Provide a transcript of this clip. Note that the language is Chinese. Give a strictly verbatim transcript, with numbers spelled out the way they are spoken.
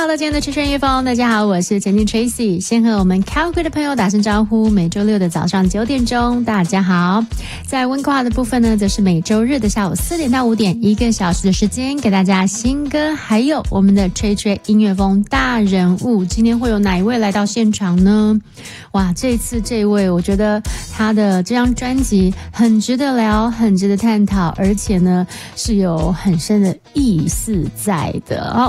来到今天的吹吹乐风，大家好，我是陈静 Tracy， 先和我们 Calgary 的朋友打声招呼。每周六的早上九点钟，大家好。在温哥华的部分呢，则是每周日的下午四点到五点，一个小时的时间给大家新歌，还有我们的吹吹音乐风大人物。今天会有哪一位来到现场呢？哇，这次这位我觉得他的这张专辑很值得聊，很值得探讨，而且呢是有很深的意思在的哦。